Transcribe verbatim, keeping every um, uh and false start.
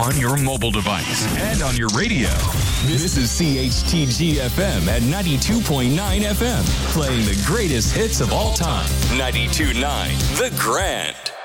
on your mobile device, and on your radio. This is C H T G F M at ninety-two point nine F M, playing the greatest hits of all time. ninety-two point nine The Grand.